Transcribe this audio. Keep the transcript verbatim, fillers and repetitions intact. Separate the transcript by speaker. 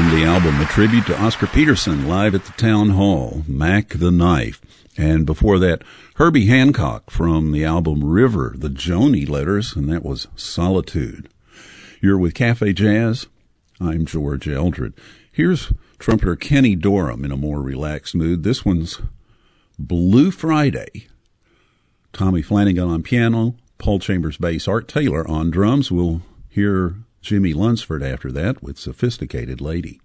Speaker 1: from the album, a tribute to Oscar Peterson, live at the Town Hall, Mac the Knife. And before that, Herbie Hancock from the album River, the Joni Letters, and that was Solitude. You're with Cafe Jazz. I'm George Eldred. Here's trumpeter Kenny Dorham in a more relaxed mood. This one's Blue Friday. Tommy Flanagan on piano, Paul Chambers bass, Art Taylor on drums. We'll hear Jimmy Lunsford after that with Sophisticated Lady.